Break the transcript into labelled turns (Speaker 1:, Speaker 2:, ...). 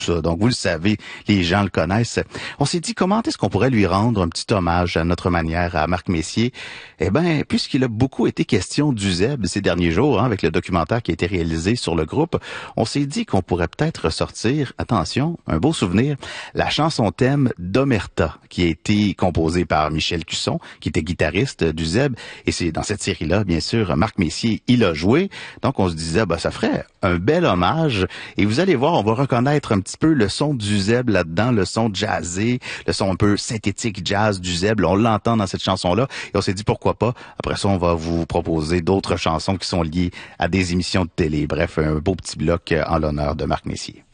Speaker 1: ça. Donc, vous le savez, les gens le connaissent. On s'est dit, comment est-ce qu'on pourrait lui rendre un petit hommage à notre manière à Marc Messier? Eh bien, puisqu'il a beaucoup été question d'Uzeb ces derniers jours, avec le documentaire qui a été réalisé sur le groupe, on s'est dit qu'on pourrait peut-être ressortir, attention, un beau souvenir, la chanson thème d'Omerta, qui a été composée par Michel Cusson, qui était guitariste d'Uzeb. Et c'est dans cette série-là, bien sûr, Marc Messier, il a joué. Donc, on se disait, ça ferait un bel hommage. Et vous allez voir, on va reconnaître un petit peu le son d'Uzeb là-dedans, le son jazzé, le son un peu synthétique jazz d'Uzeb. On l'entend dans cette chanson-là. Et on s'est dit, pourquoi pas. Après ça, on va vous proposer d'autres chansons qui sont liées à des émissions de télé. Bref, un beau petit bloc en l'honneur de Marc Messier.